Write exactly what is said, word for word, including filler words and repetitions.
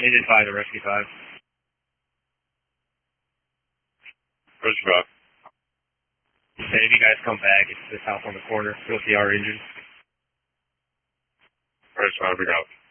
Needed five to rescue five. Rescue five. Hey, if you guys come back, it's this house on the corner. You'll see our engine. Rescue five, we got.